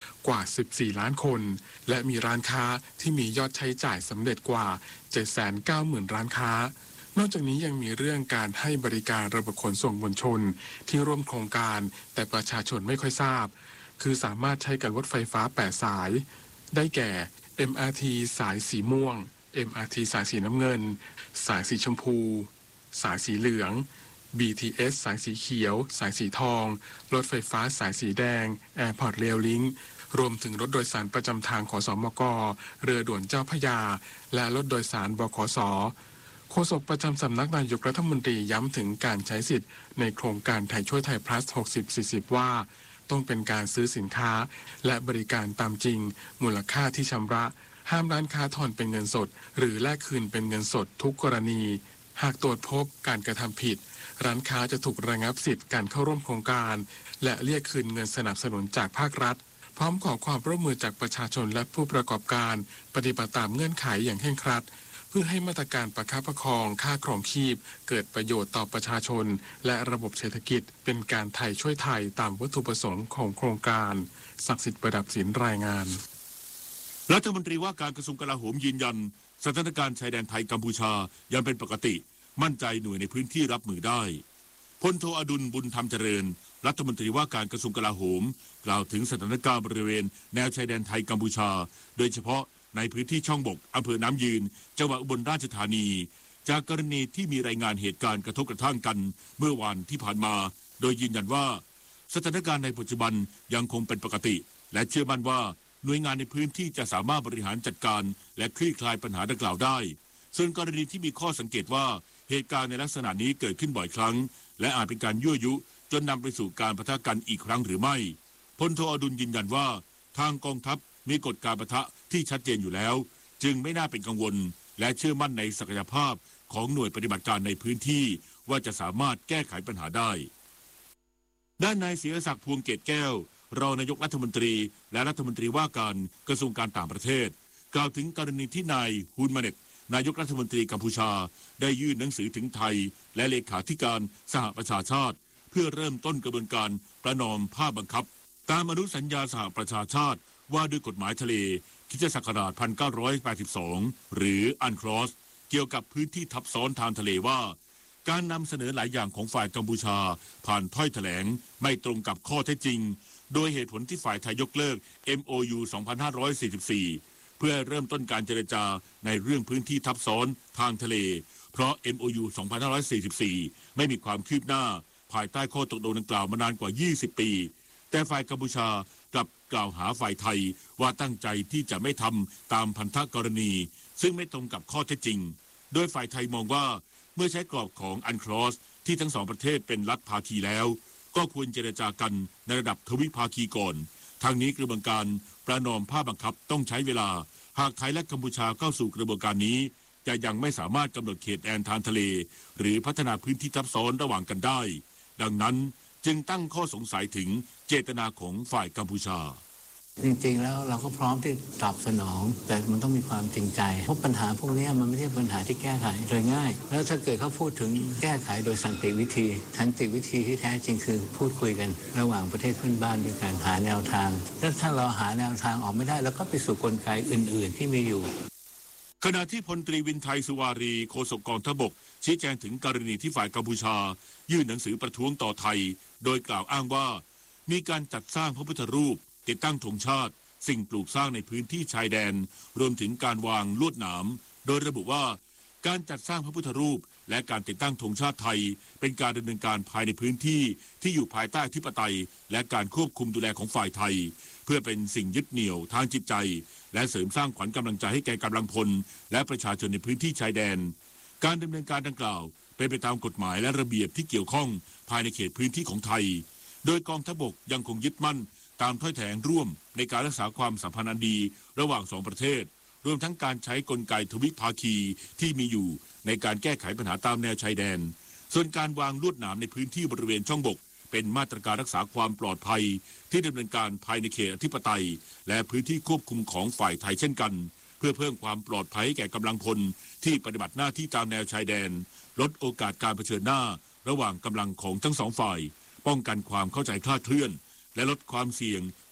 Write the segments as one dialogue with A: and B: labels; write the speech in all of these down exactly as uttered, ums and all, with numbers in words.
A: กว่า สิบสี่ ล้านคนและมีร้านค้าที่มียอดใช้จ่ายสำเร็จกว่า เจ็ดแสนเก้าหมื่น ร้านค้านอกจากนี้ยังมีเรื่องการให้บริการระบบขนส่งมวลชนที่ร่วมโครงการแต่ประชาชนไม่ค่อยทราบคือสามารถใช้กับรถไฟฟ้าแปดสายได้แก่ เอ็ม อาร์ ที สายสีม่วง เอ็ม อาร์ ที สายสีน้ำเงินสายสีชมพูสายสีเหลือง บี ที เอส สายสีเขียวสายสีทองรถไฟฟ้าสายสีแดง Airport Rail Link รวมถึงรถโดยสารประจำทางขสมกเรือด่วนเจ้าพระยาและรถโดยสารบขส.โฆษกประจำสำนักนายกรัฐมนตรีย้ำถึงการใช้สิทธิ์ในโครงการไทยช่วยไทย plus หกสิบ สี่สิบ ว่าต้องเป็นการซื้อสินค้าและบริการตามจริงมูลค่าที่ชำระห้ามร้านค้าถอนเป็นเงินสดหรือแลกคืนเป็นเงินสดทุกกรณีหากตรวจพบการกระทำผิดร้านค้าจะถูกระงับสิทธิ์การเข้าร่วมโครงการและเรียกคืนเงินสนับสนุนจากภาครัฐพร้อมขอความร่วมมือจากประชาชนและผู้ประกอบการปฏิบัติตามเงื่อนไขอย่างเคร่งครัดเพื่อให้มาตรการประคับประคองค่าครองชีพเกิดประโยชน์ต่อประชาชนและระบบเศรษฐกิจเป็นการไทยช่วยไทยตามวัตถุประสงค์ของโครงการศักดิ์สิทธิ์ประดับศิลป์รายงาน
B: รัฐมนตรีว่าการกระทรวงกลาโหมยืนยันสถานการณ์ชายแดนไทยกัมพูชายังเป็นปกติมั่นใจหน่วยในพื้นที่รับมือได้พลโทอดุลบุญธรรมเจริญรัฐมนตรีว่าการกระทรวงกลาโหมกล่าวถึงสถานการณ์บริเวณแนวชายแดนไทยกัมพูชาโดยเฉพาะในพื้นที่ช่องบกอำเภอน้ำยืนจังหวัดอุบลราชธานีจากกรณีที่มีรายงานเหตุการณ์กระทบกระทั่งกันเมื่อวันที่ผ่านมาโดยยืนยันว่าสถานการณ์ในปัจจุบันยังคงเป็นปกติและเชื่อมั่นว่าหน่วยงานในพื้นที่จะสามารถบริหารจัดการและคลี่คลายปัญหาดังกล่าวได้ส่วนกรณีที่มีข้อสังเกตว่าเหตุการณ์ในลักษณะนี้เกิดขึ้นบ่อยครั้งและอาจเป็นการยั่วยุจนนำไปสู่การปะทะกันอีกครั้งหรือไม่พลโทอดุลยืนยันว่าทางกองทัพมีกฎการปะทะที่ชัดเจนอยู่แล้วจึงไม่น่าเป็นกังวลและเชื่อมั่นในศักยภาพของหน่วยปฏิบัติการในพื้นที่ว่าจะสามารถแก้ไขปัญหาได้ด้านนายศิรศักดิ์พวงเกตแก้วรองนายกรัฐมนตรีและรัฐมนตรีว่าการกระทรวงการต่างประเทศกล่าวถึงกรณีที่นายฮุนมาเน็ตนายกรัฐมนตรีกัมพูชาได้ยื่นหนังสือถึงไทยและเลขาธิการสหประชาชาติเพื่อเริ่มต้นกระบวนการประนอมภาคบังคับตามอนุสัญญาสหประชาชาติว่าด้วยกฎหมายทะเลคริสตศักราชหนึ่งพันเก้าร้อยแปดสิบสองหรืออันคลอสเกี่ยวกับพื้นที่ทับซ้อนทางทะเลว่าการนำเสนอหลายอย่างของฝ่ายกัมพูชาผ่านถ้อยแถลงไม่ตรงกับข้อเท็จจริงโดยเหตุผลที่ฝ่ายไทยยกเลิก เอ็ม โอ ยู สองพันห้าร้อยสี่สิบสี่เพื่อเริ่มต้นการเจรจาในเรื่องพื้นที่ทับซ้อนทางทะเลเพราะ เอ็ม โอ ยู สองพันห้าร้อยสี่สิบสี่ไม่มีความคืบหน้าภายใต้ข้อตกลงดังกล่าวมานานกว่ายี่สิบปีแต่ฝ่ายกัมพูชากลับกล่าวหาฝ่ายไทยว่าตั้งใจที่จะไม่ทำตามพันธกรณีซึ่งไม่ตรงกับข้อเท็จจริงโดยฝ่ายไทยมองว่าเมื่อใช้กรอบของอันคลอสที่ทั้งสองประเทศเป็นรัฐภาคีแล้วก็ควรเจรจากันในระดับทวิภาคีก่อนทางนี้กระบวนการประนอมภาคบังคับต้องใช้เวลาหากไทยและกัมพูชาเข้าสู่กระบวนการนี้จะยังไม่สามารถกำหนดเขตแดนทางทะเลหรือพัฒนาพื้นที่ทับซ้อนระหว่างกันได้ดังนั้นจึงตั้งข้อสงสัยถึงเจตนาของฝ่ายกัมพูชา
C: จริงๆแล้วเราก็พร้อมที่ตอบสนองแต่มันต้องมีความจริงใจเพราะปัญหาพวกนี้มันไม่ใช่ปัญหาที่แก้ไขโดยง่ายแล้วถ้าเกิดเขาพูดถึงแก้ไขโดยสันติวิธีสันติวิธีที่แท้จริงคือพูดคุยกันระหว่างประเทศเพื่อนบ้านด้วยการหาแนวทางแล้วถ้าเราหาแนวทางออกไม่ได้แล้วก็ไปสู่กลไกอื่นๆที่มีอยู่
B: ขณะที่พลตรีวินไทยสุวารีโฆษกกองทัพบกชี้แจงถึงกรณีที่ฝ่ายกัมพูชายื่นหนังสือประท้วงต่อไทยโดยกล่าวอ้างว่ามีการจัดสร้างพระพุทธรูปติดตั้งธงชาติสิ่งปลูกสร้างในพื้นที่ชายแดนรวมถึงการวางลวดหนามโดยระบุว่าการจัดสร้างพระพุทธรูปและการติดตั้งธงชาติไทยเป็นการดำเนินการภายในพื้นที่ที่อยู่ภายใต้อธิปไตยและการควบคุมดูแลของฝ่ายไทยเพื่อเป็นสิ่งยึดเหนี่ยวทางจิตใจและเสริมสร้างขวัญกำลังใจให้แก่กำลังพลและประชาชนในพื้นที่ชายแดนการดำเนินการดังกล่าวเป็นไปตามกฎหมายและระเบียบที่เกี่ยวข้องภายในเขตพื้นที่ของไทยโดยกองทัพบกยังคงยึดมั่นตามถ้อยแถลงร่วมในการรักษาความสัมพันธ์อันดีระหว่างสองประเทศรวมทั้งการใช้กลไกทวิภาคีที่มีอยู่ในการแก้ไขปัญหาตามแนวชายแดนส่วนการวางลวดหนามในพื้นที่บริเวณช่องบกเป็นมาตรการรักษาความปลอดภัยที่ดำเนินการภายในเขตอธิปไตยและพื้นที่ควบคุมของฝ่ายไทยเช่นกันเพื่อเพิ่มความปลอดภัยแก่กำลังพลที่ปฏิบัติหน้าที่ตามแนวชายแดนลดโอกาสการเผชิญหน้าระหว่างกำลังของทั้งสองฝ่ายป้องกันความเข้าใจคลาดเคลื่อนและลดความเสี่ยง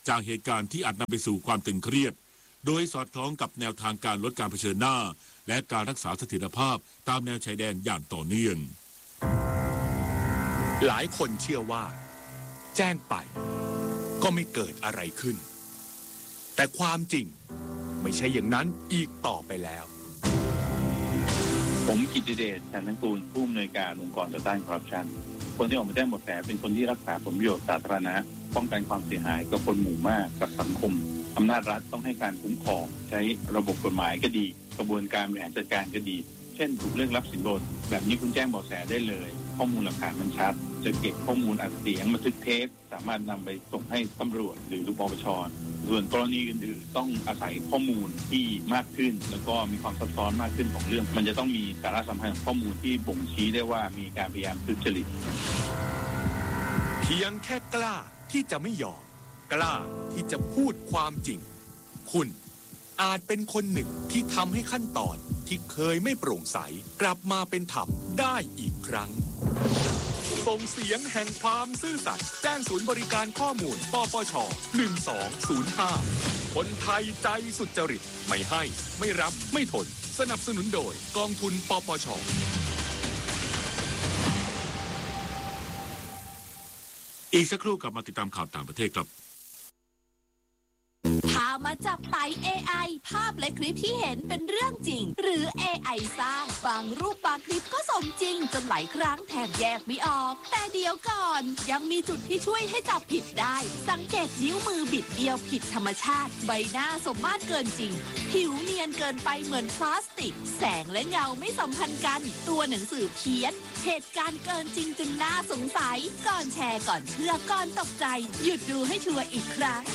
B: จากเหตุการณ์ที่อาจนำไปสู่ความตึงเครียดโดยสอดคล้องกับแนวทางการลดการเผชิญหน้าและการรักษาเสถียรภาพตามแนวชายแดนอย่างต่อเนื่อง
D: หลายคนเชื่อว่าแจ้งไปก็ไม่เกิดอะไรขึ้นแต่ความจริงไม่ใช่อย่างนั้นอีกต่อไปแล้ว
E: ผมกิตติเดช ฉันทกูลผู้อำนวยการองค์กรต่อต้านคอร์รัปชันคนที่ออกมาแจ้งเบาะแสเป็นคนที่รักษาผลประโยชน์สาธารณะป้องกันความเสียหายกับคนหมู่มากกับสังคมอำนาจรัฐต้องให้การคุ้มครองใช้ระบบกฎหมายก็ดีกระบวนการบริหารจัดการก็ดีเช่นถูกเรื่องรับสินบนแบบนี้คุณแจ้งเบาะแสได้เลยข้อมูลหลักฐานมันชัดจะเก็บข้อมูลอัดเสียงบันทึกเทปสามารถนำไปส่งให้ตำรวจหรือปปช.ส่วนกรณีอื่นๆต้องอาศัยข้อมูลที่มากขึ้นแล้วก็มีความซับซ้อนมากขึ้นของเรื่องมันจะต้องมีสาระสำคัญของข้อมูลที่บ่งชี้ได้ว่ามีการพยายามทุจริต
D: เพียงแค่กล้าที่จะไม่ยอมกล้าที่จะพูดความจริงคุณอาจเป็นคนหนึ่งที่ทำให้ขั้นตอนที่เคยไม่โปร่งใสกลับมาเป็นธรรมได้อีกครั้งส่งเสียงแห่งความซื่อสัตย์แจ้งศูนย์บริการข้อมูลปปชหนึ่งสองศูนย์ห้าคนไทยใจสุจริตไม่ให้ไม่รับไม่ทนสนับสนุนโดยกองทุนปปช
B: อีกสักครู่กลับมาติดตามข่าวต่างประเทศครับ
F: พามาจับไต่ เอ ไอ ภาพและคลิปที่เห็นเป็นเรื่องจริงหรือ เอ ไอ สร้างบางรูปบางคลิปก็สมจริงจนหลายครั้งแทบแยกไม่ออกแต่เดี๋ยวก่อนยังมีจุดที่ช่วยให้จับผิดได้สังเกตนิ้วมือบิดเบี้ยวผิดธรรมชาติใบหน้าสมมาตรเกินจริงผิวเนียนเกินไปเหมือนพลาสติกแสงและเงาไม่สัมพันธ์กันตัวหนังสือเพี้ยนเหตุการณ์เกินจริงจนน่าสงสัยก่อนแชร์ก่อนเชื่อก่อนตกใจหยุดดูให้ชัวร์อีกครั้ง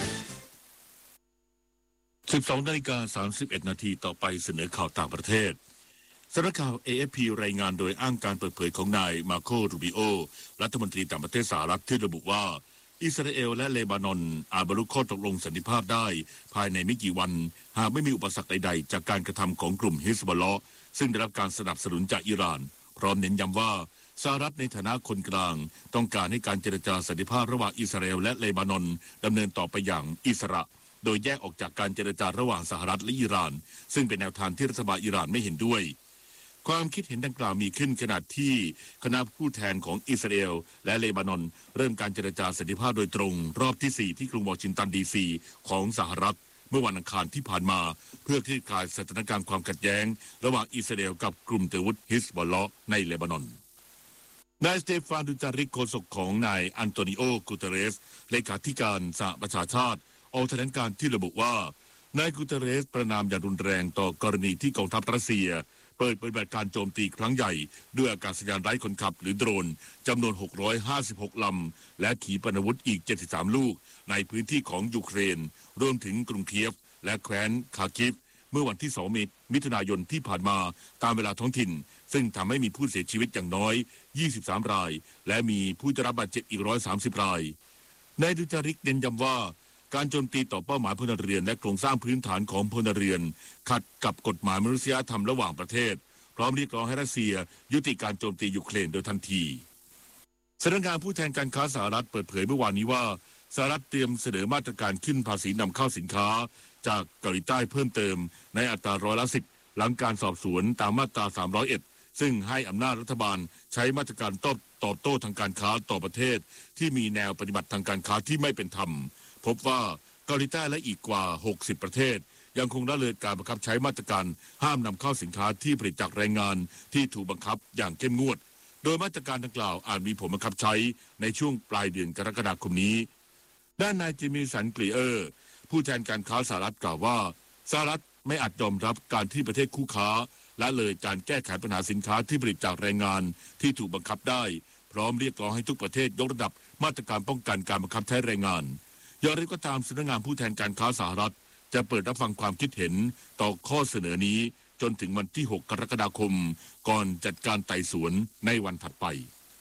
B: สิบสองนาฬิกาสามสิบเอ็ดนาทีต่อไปเสนอข่าวต่างประเทศสำนักข่าว เอ เอฟ พี รายงานโดยอ้างการเปิดเผยของนายมาโค รูบิโอรัฐมนตรีต่างประเทศสหรัฐที่ระบุว่าอิสราเอลและเลบานอนอาจบรรลุข้อตกลงสันติภาพได้ภายในไม่กี่วันหากไม่มีอุปสรรคใดๆจากการกระทำของกลุ่มฮิซบอลเลาะห์ซึ่งได้รับการสนับสนุนจากอิหร่านพร้อมเน้นย้ำว่าสหรัฐในฐานะคนกลางต้องการให้การเจรจาสันติภาพระหว่างอิสราเอลและเลบานอนดำเนินต่อไปอย่างอิสระโดยแยกออกจากการเจรจาระหว่างสหรัฐและอิหร่านซึ่งเป็นแนวทางที่รัฐบาลอิหร่านไม่เห็นด้วยความคิดเห็นดังกล่าวมีขึ้นขณะที่คณะผู้แทนของอิสราเอลและเลบานอนเริ่มการเจรจาสันติภาพโดยตรงรอบที่สี่ที่กรุงวอชิงตันดีซีของสหรัฐเมื่อวันอังคารที่ผ่านมาเพื่อคลี่คลายสถานการณ์ความขัดแย้งระหว่างอิสราเอลกับกลุ่มเตอร์วุฒฮิซบอลเลาะห์ในเลบานอนนายสเตฟาน ดูจาริกโฆษกของนายอันโตนิโอ กูเตเรสเลขาธิการสหประชาชาติออกแถลงการที่ระบุว่านายกูเตเรสประนามอย่างรุนแรงต่อกรณีที่กองทัพรัสเซียเปิดปฏิบัติการโจมตีครั้งใหญ่ด้วยอากาศยานไร้คนขับหรือโดรนจำนวนหกร้อยห้าสิบหกลำและขีปนาวุธอีกเจ็ดสิบสามลูกในพื้นที่ของยูเครนรวมถึงกรุงเคียฟและแคว้นคาคิฟเมื่อวันที่สองมิถุนายนที่ผ่านมาตามเวลาท้องถิ่นซึ่งทำให้มีผู้เสียชีวิตอย่างน้อยยี่สิบสามรายและมีผู้ได้รับบาดเจ็บอีกหนึ่งร้อยสามสิบรายนายดูจาริกเน้นย้ำว่าการโจมตีต่อเป้าหมายพลเรือนและโครงสร้างพื้นฐานของพลเรือนขัดกับกฎหมายมนุษยธรรมระหว่างประเทศพร้อมเรียกร้องให้รัสเซียยุติการโจมตียูเครนโดยทันทีสำนักงานผู้แทนการค้าสหรัฐเปิดเผยเมื่อวานนี้ว่าสหรัฐเตรียมเสนอมาตรการขึ้นภาษีนำเข้าสินค้าจากเกาหลีใต้เพิ่มเติมในอัตราร้อยละสิบหลังการสอบสวนตามมาตราสามร้อยเอ็ดซึ่งให้อำนาจรัฐบาลใช้มาตรการตอบตอบโต้ทางการค้าต่อประเทศที่มีแนวปฏิบัติทางการค้าที่ไม่เป็นธรรมพบว่าเกาหลีใต้และอีกกว่าหกสิบประเทศยังคงละเลยการบังคับใช้มาตรการห้ามนำเข้าสินค้าที่ผลิตจากแรงงานที่ถูกบังคับอย่างเข้มงวดโดยมาตรการดังกล่าวอาจมีผลบังคับใช้ในช่วงปลายเดือนกรกฎาคมนี้ด้านนายจิมมี่สันกลีเออร์ผู้แทนการค้าสหรัฐกล่าวว่าสหรัฐไม่อาจยอมรับการที่ประเทศคู่ค้าละเลยการแก้ไขปัญหาสินค้าที่ผลิตจากแรงงานที่ถูกบังคับได้พร้อมเรียกร้องให้ทุกประเทศยกระดับมาตรการป้องกันการบังคับใช้แรงงานอย่างไรก็ตามสำนักงานผู้แทนการค้าสหรัฐจะเปิดรับฟังความคิดเห็นต่อข้อเสนอนี้จนถึงวันที่หกกรกฎาคมก่อนจัดการไต่สวนในวันถัดไป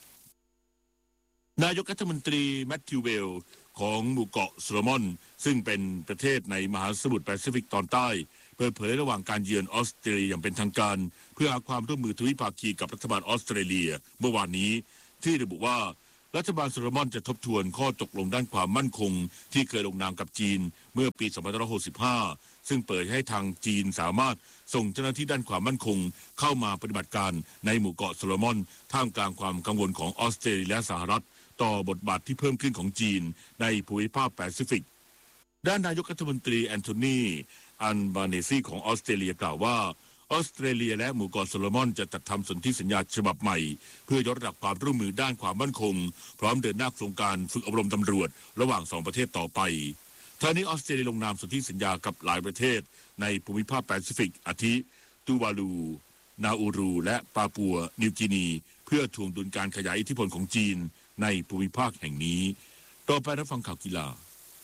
B: นายกรัฐมนตรีแมทธิวเวลของหมู่เกาะโซโลมอนซึ่งเป็นประเทศในมหาสมุทรแปซิฟิกตอนใต้เปิดเผยระหว่างการเยือนออสเตรเลียอย่างเป็นทางการเพื่อหาความร่วมมือทวิภาคีกับรัฐบาลออสเตรเลียเมื่อวานนี้ที่ระบุว่ารัฐบาลโซโลมอนจะทบทวนข้อตกลงด้านความมั่นคงที่เคยลงนามกับจีนเมื่อปีสองพันห้าร้อยหกสิบห้าซึ่งเปิดให้ทางจีนสามารถส่งเจ้าหน้าที่ด้านความมั่นคงเข้ามาปฏิบัติการในหมู่เกาะโซโลมอนท่ามกลางความกังวลของออสเตรเลียและสหรัฐต่อบทบาทที่เพิ่มขึ้นของจีนในภูมิภาคแปซิฟิกด้านนายกรัฐมนตรีแอนโทนีอัลบาเนซีของออสเตรเลียกล่าวว่าออสเตรเลียและหมู่เกาะโซโลมอนจะจัดทำสนธิสัญญาฉบับใหม่เพื่อยกระดับความร่วมมือด้านความมั่นคงพร้อมเดินหน้าโครงการฝึกอบรมตำรวจระหว่างสองประเทศต่อไปท่านี้ออสเตรเลียลงนามสนธิสัญญากับหลายประเทศในภูมิภาคแปซิฟิกอาทิตูวาลูนาอูรูและปาปัวนิวกินีเพื่อทวงดุลการขยายอิทธิพลของจีนในภูมิภาคแห่งนี้ต่อไปรับฟังข่าวกีฬา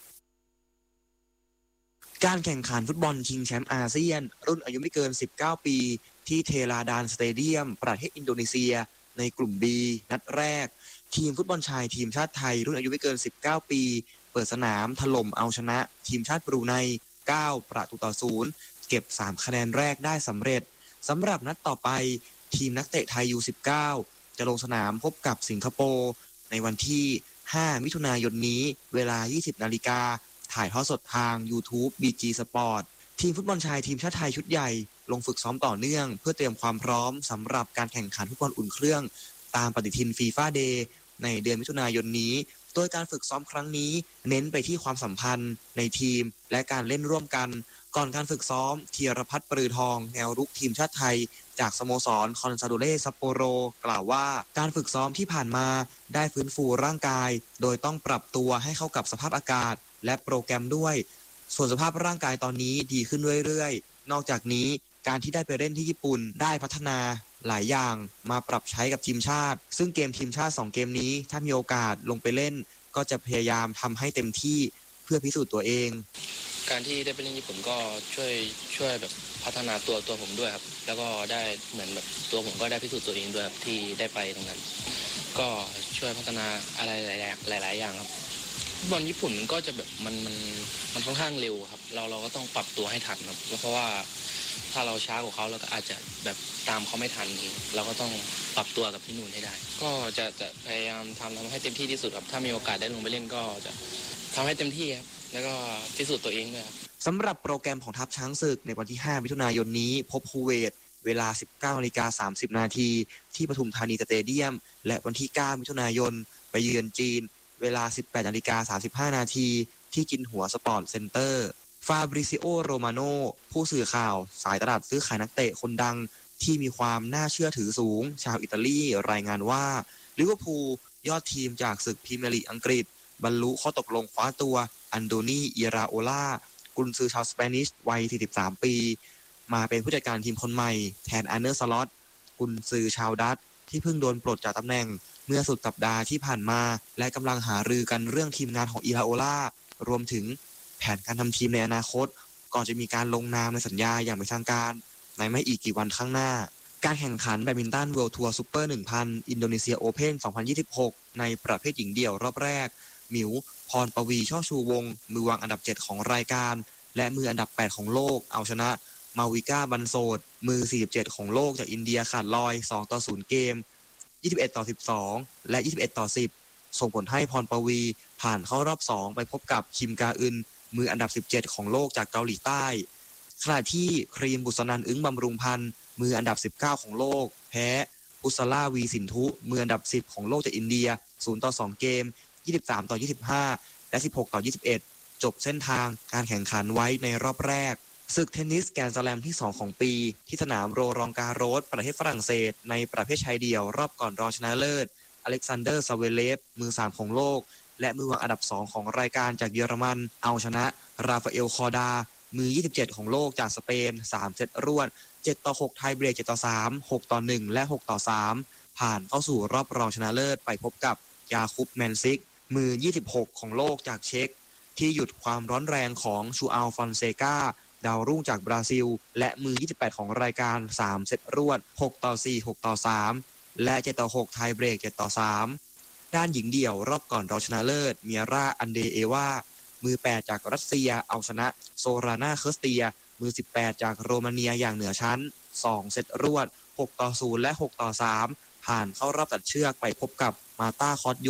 G: การแข่งขันฟุตบอลชิงแชมป์อาเซียนรุ่นอายุไม่เกินสิบเก้าปีที่เทราดานสเตเดียมประเทศอินโดนีเซียในกลุ่ม B นัดแรกทีมฟุตบอลชายทีมชาติไทยรุ่นอายุไม่เกินสิบเก้าปีเปิดสนามถล่มเอาชนะทีมชาติบรูไนเก้าประตูต่อศูนย์เก็บสามคะแนนแรกได้สำเร็จสำหรับนัดต่อไปทีมนักเตะไทย ยู สิบเก้า จะลงสนามพบกับสิงคโปร์ในวันที่ห้ามิถุนายนนี้เวลา ยี่สิบนาฬิกาถ่ายทอดสดทาง YouTube บี จี Sport ทีมฟุตบอลชายทีมชาติไทยชุดใหญ่ลงฝึกซ้อมต่อเนื่องเพื่อเตรียมความพร้อมสำหรับการแข่งขันฟุตบอลอุ่นเครื่องตามปฏิทินฟีฟ่าเดย์ในเดือนมิถุนายนนี้โดยการฝึกซ้อมครั้งนี้เน้นไปที่ความสัมพันธ์ในทีมและการเล่นร่วมกันก่อนการฝึกซ้อมธีรพัฒน์ปรือทองแนวรุกทีมชาติไทยจากสโมสรคอนซาโดเล่ซัปโปโรกล่าวว่าการฝึกซ้อมที่ผ่านมาได้ฟื้นฟูร่างกายโดยต้องปรับตัวให้เข้ากับสภาพอากาศและโปรแกรมด้วยส่วนสภาพร่างกายตอนนี้ดีขึ้นเรื่อยๆนอกจากนี้การที่ได้ไปเล่นที่ญี่ปุ่นได้พัฒนาหลายอย่างมาปรับใช้กับทีมชาติซึ่งเกมทีมชาติสองเกมนี้ถ้ามีโอกาสลงไปเล่นก็จะพยายามทำให้เต็มที่เพื่อพิสูจน์ตัวเอง
H: การที่ได้ไปเล่นญี่ปุ่นก็ช่วยช่วยแบบพัฒนาตัวตัวผมด้วยครับแล้วก็ได้เหมือนแบบตัวผมก็ได้พิสูจน์ตัวเองด้วยครับที่ได้ไปตรงนั้นก็ช่วยพัฒนาอะไรหลายๆหลายๆอย่างครับบอลญี่ปุ่นมันก็จะแบบมันมันมันค่อนข้างเร็วครับเราเราก็ต้องปรับตัวให้ทันครับเพราะว่าถ้าเราช้ากว่าเขาเราก็อาจจะแบบตามเขาไม่ทันเราก็ต้องปรับตัวกับที่นู่นให้ได้ก็จะจะพยายามทำทำให้เต็มที่ที่สุดครับถ้ามีโอกาสได้ลงไปเล่นก็จะทำให้เต็มที่ครับแล้วก็พิสูจน์ตัวเองด้วยครับ
G: สำหรับโปรแกรมของทัพช้างศึกในวันที่ห้ามิถุนายนนี้พบคูเวตเวลา สิบเก้านาฬิกาสามสิบนาทีที่ปทุมธานีสเตเดียมและวันที่เก้ามิถุนายนไปเยือนจีนเวลา สิบแปดนาฬิกาสามสิบห้านาทีที่จินหัวสปอร์ตเซ็นเตอร์ฟาบริซิโอโรมาโนผู้สื่อข่าวสายตลาดซื้อขายนักเตะคนดังที่มีความน่าเชื่อถือสูงชาวอิตาลีรายงานว่าลิเวอร์พูลยอดทีมจากศึกพรีเมียร์ลีกอังกฤษบรรลุข้อตกลงคว้าตัวอันโดนีอิราโอลากุนซือชาวสเปนิชวัยสี่สิบสามปีมาเป็นผู้จัดการทีมคนใหม่แทนอาร์เนอร์สล็อตกุนซือชาวดัตช์ที่เพิ่งโดนปลดจากตำแหน่งเมื่อสุดสัปดาห์ที่ผ่านมาและกำลังหารือกันเรื่องทีมงานของอิราโอลารวมถึงแผนการทำทีมในอนาคตก่อนจะมีการลงนามในสัญญาอย่างเป็นทางการในไม่อีกกี่วันข้างหน้าการแข่งขันแบดมินตันเวิลด์ทัวร์ซุปเปอร์ หนึ่งพัน อินโดนีเซียโอเพ่น สองพันยี่สิบหกในประเภทหญิงเดี่ยวรอบแรกหมิวพรปวีช่อชูวงศ์มือวางอันดับเจ็ดของรายการและมืออันดับแปดของโลกเอาชนะมาวิก้าบันโซดมือสี่สิบเจ็ดของโลกจากอินเดียขาดลอยสองต่อศูนย์เกมยี่สิบเอ็ดต่อสิบสองและยี่สิบเอ็ดต่อสิบส่งผลให้พรปวีผ่านเข้ารอบสองไปพบกับคิมกาอึนมืออันดับสิบเจ็ดของโลกจากเกาหลีใต้ขณะที่ครีมบุษนันท์อึ้งบำรุงพันธ์มืออันดับสิบเก้าของโลกแพ้อุสลาวีสินธุมืออันดับสิบของโลกจากอินเดียศูนย์ต่อสองเกมยี่สิบสามต่อยี่สิบห้าและสิบหกต่อยี่สิบเอ็ดจบเส้นทางการแข่งขันไว้ในรอบแรกศึกเทนนิสแกรนด์สแลมที่สองของปีที่สนามโรรองการโรสประเทศฝรั่งเศสในประเภทชายเดี่ยวรอบก่อนรองชนะเลิศอเล็กซานเดอร์ซาเวเลฟมือสามของโลกและมือวางอันดับสองของรายการจากเยอรมันเอาชนะราฟาเอลคอร์ดามือยี่สิบเจ็ดของโลกจากสเปนสามเซตรวดเจ็ดต่อหกไทยเบรกเจ็ดต่อสาม หกต่อหนึ่งและหกต่อสามผ่านเข้าสู่รอบรองชนะเลิศไปพบกับยาคุปแมนซิกมือยี่สิบหกของโลกจากเช็กที่หยุดความร้อนแรงของชูอัลฟอนเซกาดาวรุ่งจากบราซิลและมือยี่สิบแปดของรายการสามเซตรวดหกต่อสี่ หกต่อสามและเจ็ดต่อหกไทยเบรกเจ็ดต่อสามด้านหญิงเดี่ยวรอบก่อนรองชนะเลิศเมียร่าอันเดเอวามือแปดจากรัสเซียเอาชนะโซรานาเคิร์สเตียมือสิบแปดจากโรมาเนียอย่างเหนือชั้นสองเซตรวดหกต่อศูนย์และหกต่อสามผ่านเข้ารอบตัดเชือกไปพบกับมาตาคอตยุก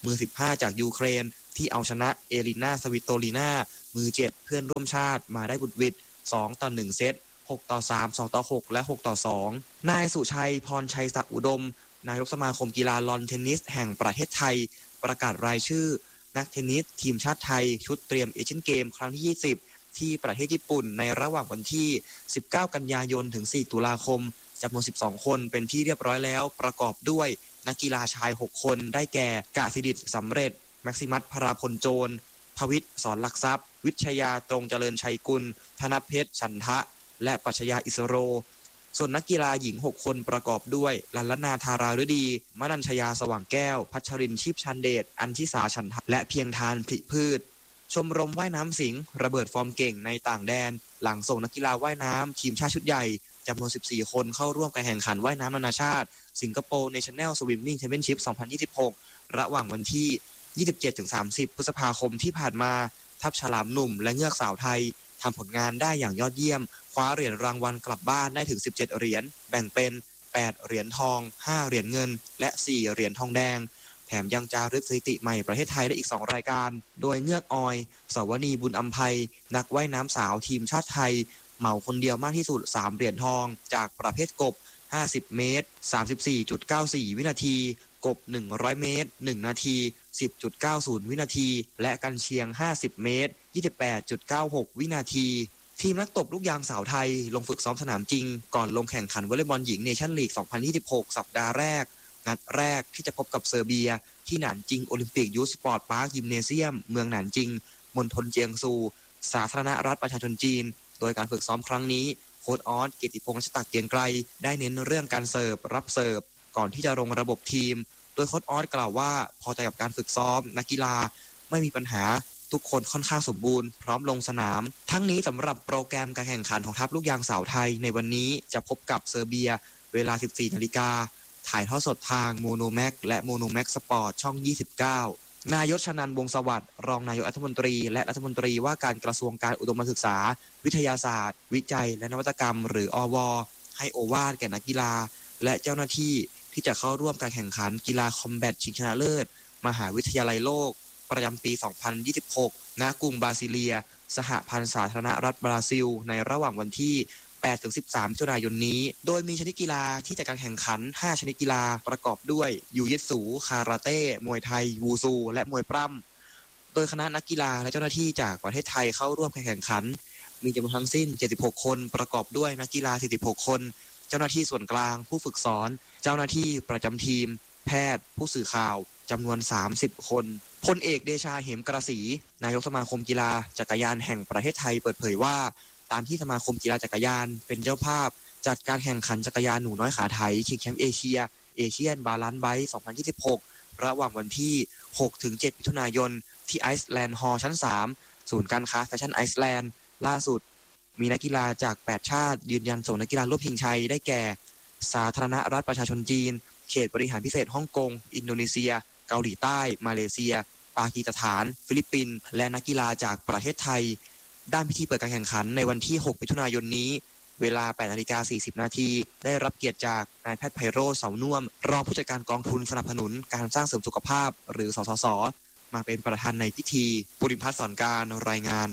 G: มือสิบห้าจากยูเครนที่เอาชนะเอลิน่าสวิโตลีนามือเจ็ดเพื่อนร่วมชาติมาได้บุดหวิดสองต่อหนึ่งเซตหกต่อสาม สองต่อหกและหกต่อสองนายสุชัยพรชัยศักดิ์อุดมนายกสมาคมกีฬาลอนเทนนิสแห่งประเทศไทยประกาศรายชื่อนักเทนนิสทีมชาติไทยชุดเตรียมเอเชียนเกมครั้งที่ยี่สิบที่ประเทศญี่ปุ่นในระหว่างวันที่สิบเก้ากันยายนถึงสี่ตุลาคมจำนวนสิบสองคนเป็นที่เรียบร้อยแล้วประกอบด้วยนักกีฬาชายหกคนได้แก่กสิดิษฐ์สำเร็จแม็กซิมัสพราพลโจรภวิทย์สอนหลักทรัพย์วิชยาตรงเจริญชัยกุลธนเพชรฉันทะและปัชญาอิสโรส่วนนักกีฬาหญิงหกคนประกอบด้วยลัลลนาธาราฤดีมนัญชยาสว่างแก้วพัชรินทร์ชีพชันเดชอัญชิสาฉันทะและเพียงทานผลิพืชชมรมว่ายน้ำสิงห์ระเบิดฟอร์มเก่งในต่างแดนหลังส่งนักกีฬาว่ายน้ำทีมชาติชุดใหญ่จำนวนสิบสี่คนเข้าร่วมการแข่งขันว่ายน้ำนานาชาติสิงคโปร์ National Swimming Championship สองพันยี่สิบหกระหว่างวันที่ ยี่สิบเจ็ดถึงสามสิบ พฤษภาคมที่ผ่านมาทัพฉลามหนุ่มและเงือกสาวไทยทำผลงานได้อย่างยอดเยี่ยมคว้าเหรียญรางวัลกลับบ้านได้ถึงสิบเจ็ดเหรียญแบ่งเป็นแปดเหรียญทองห้าเหรียญเงินและสี่เหรียญทองแดงแถมยังจารึกสถิติใหม่ประเทศไทยได้อีกสองรายการโดยเงือกออยสวนีบุญอำไพนักว่ายน้ำสาวทีมชาติไทยเหมาคนเดียวมากที่สุดสามเหรียญทองจากประเภทกบห้าสิบเมตร สามสิบสี่จุดเก้าสี่ วินาทีกบหนึ่งร้อยเมตรหนึ่งนาที สิบจุดเก้าศูนย์ วินาทีและกันเชียงห้าสิบเมตร ยี่สิบแปดจุดเก้าหก วินาทีทีมนักตบลูกยางสาวไทยลงฝึกซ้อมสนามจริงก่อนลงแข่งขันวอลเลย์บอลหญิงเนชั่นลีก สองพันยี่สิบหก สัปดาห์แรกนัดแรกที่จะพบกับเซอร์เบียที่หนานจิงโอลิมปิกยูทสปอร์ตพาร์คยิมเนเซียมเมืองหนานจิงมณฑลเจียงซูสาธารณรัฐประชาชนจีนโดยการฝึกซ้อมครั้งนี้โค้ชออสเกียรติพงษ์ชตักเกียงไกรได้เน้นเรื่องการเสิร์ฟรับเสิร์ฟก่อนที่จะลงระบบทีมโดยโค้ชออสกล่าวว่าพอใจกับการฝึกซ้อมนักกีฬาไม่มีปัญหาทุกคนค่อนข้างสมบูรณ์พร้อมลงสนามทั้งนี้สำหรับโปรแกรมการแข่งขันของทัพลูกยางสาวไทยในวันนี้จะพบกับเซอร์เบียเวลา สิบสี่นาฬิกาถ่ายทอดสดทางโมโนแม็กและโมโนแม็กสปอร์ตช่องยี่สิบเก้านายกชนันท์วงศ์สวัสดิ์รองนายกรัฐมนตรีและรัฐมนตรีว่าการกระทรวงการอุดมศึกษาวิทยาศาสตร์วิจัยและนวัตกรรมหรืออว.ให้โอวาทแก่นักกีฬาและเจ้าหน้าที่ที่จะเข้าร่วมการแข่งขันกีฬาคอมแบทชิงชนะเลิศมหาวิทยาลัยโลกประจำปี สองพันยี่สิบหก ณ กรุงบราซิเลียสหพันธ์สาธารณรัฐบราซิลในระหว่างวันที่ แปดถึงสิบสาม มิถุนายนนี้โดยมีชนิดกีฬาที่จัดการแข่งขันห้าชนิดกีฬาประกอบด้วยยูยิตสูคาราเต้มวยไทยวูซูและมวยปล้ำโดยคณะนักกีฬาและเจ้าหน้าที่จากประเทศไทยเข้าร่วมการแข่งขันมีจำนวนทั้งสิ้นเจ็ดสิบหกคนประกอบด้วยนักกีฬาสี่สิบหกคนเจ้าหน้าที่ส่วนกลางผู้ฝึกสอนเจ้าหน้าที่ประจำทีมแพทย์ผู้สื่อข่าวจำนวนสามสิบคนพลเอกเดชาเหมกระสีนายกสมาคมกีฬาจักรยานแห่งประเทศไทยเปิดเผยว่าตามที่สมาคมกีฬาจักรยานเป็นเจ้าภาพจัดการแข่งขันจักรยานหนูน้อยขาไถชิงแชมป์เอเชียเอเชียนบาลานซ์ไบค์ สองพันยี่สิบหก ระหว่างวันที่ หกถึงเจ็ด มิถุนายนที่ไอซ์แลนด์ฮอลล์ชั้น สาม ศูนย์การค้าแฟชั่นไอซ์แลนด์ล่าสุดมีนักกีฬาจากแปดชาติยืนยันส่งนักกีฬาร่วมชิงชัยได้แก่สาธารณรัฐประชาชนจีนเขตบริหารพิเศษฮ่องกงอินโดนีเซียเกาหลีใต้มาเลเซียปากีสถานฟิลิปปินส์และนักกีฬาจากประเทศไทยด้านพิธีเปิดการแข่งขันในวันที่ หก มิถุนายนนี้เวลา แปดนาฬิกาสี่สิบ นาทีได้รับเกียรติจากนายแพทย์ไพโรจน์เสาน่วมรองผู้จัดการกองทุนสนับสนุนการสร้างเสริมสุขภาพหรือสสส.มาเป็นประธานในพิธีปุริพัฒน์สอนการรายงาน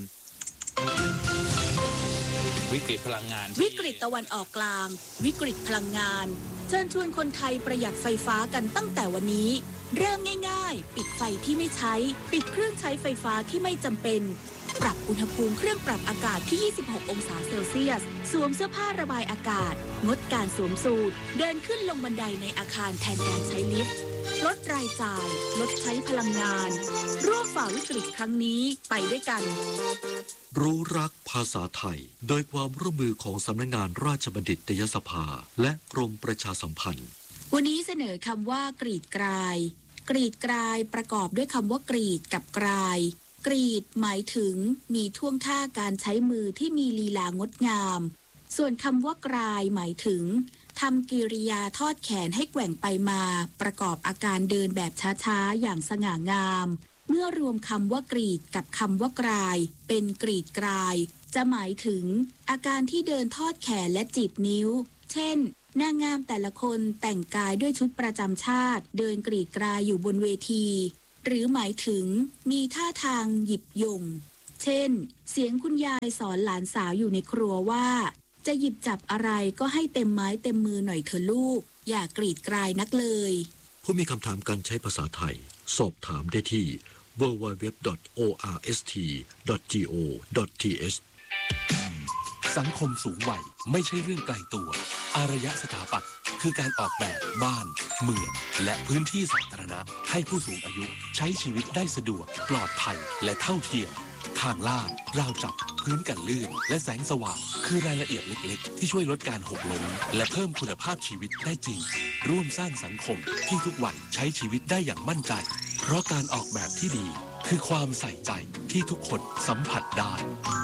I: วิกฤตพลังงาน
F: วิกฤตตะวันออกกลางวิกฤตพลังงานเชิญชวนคนไทยประหยัดไฟฟ้ากันตั้งแต่วันนี้เริ่มง่ายๆปิดไฟที่ไม่ใช้ปิดเครื่องใช้ไฟฟ้าที่ไม่จำเป็นปรับอุณหภูมิเครื่องปรับอากาศที่ยี่สิบหกองศาเซลเซียสสวมเสื้อผ้าระบายอากาศงดการสวมสูทเดินขึ้นลงบันไดในอาคารแทนการใช้ลิฟต์ลดรายจ่ายลดใช้พลังงานร่วมฝ่าวิกฤตครั้งนี้ไปด้วยกัน
J: รู้รักภาษาไทยโดยความร่วมมือของสำนักงานราชบัณฑิตยสภาและกรมประชาสัมพันธ์
F: วันนี้เสนอคำว่ากรีดกรายกรีดกรายประกอบด้วยคำว่ากรีดกับกรายกรีดหมายถึงมีท่วงท่าการใช้มือที่มีลีลางดงามส่วนคำว่ากรายหมายถึงทำกิริยาทอดแขนให้แกว่งไปมาประกอบอาการเดินแบบช้าๆอย่างสง่างามเมื่อรวมคำว่ากรีดกับคำว่ากรายเป็นกรีดกรายจะหมายถึงอาการที่เดินทอดแขนและจีบนิ้วเช่นนางงามแต่ละคนแต่งกายด้วยชุดประจำชาติเดินกรีดกรายอยู่บนเวที
K: หรือหมายถึงมีท่าทางหยิบยงเช่นเสียงคุณยายสอนหลานสาวอยู่ในครัวว่าจะหยิบจับอะไรก็ให้เต็มไม้เต็มมือหน่อยเถอะลูกอย่ากรีดกรายนักเลย
J: ผู้มีคำถามการใช้ภาษาไทยสอบถามได้ที่ ดับเบิลยู ดับเบิลยู ดับเบิลยู ดอท โอ อาร์ เอส ที ดอท จี โอ ดอท ที เอช
L: สังคมสูงวัยไม่ใช่เรื่องไกลตัวอารยสถาปัตย์คือการออกแบบบ้านเมืองและพื้นที่สาธารณะให้ผู้สูงอายุใช้ชีวิตได้สะดวกปลอดภัยและเท่าเทียมทางลาดราวจับพื้นกันลื่นและแสงสว่างคือรายละเอียดเล็กๆที่ช่วยลดการหกล้มและเพิ่มคุณภาพชีวิตได้จริงร่วมสร้างสังคมที่ทุกวันใช้ชีวิตได้อย่างมั่นใจเพราะการออกแบบที่ดีคือความใส่ใจที่ทุกคนสัมผัสได้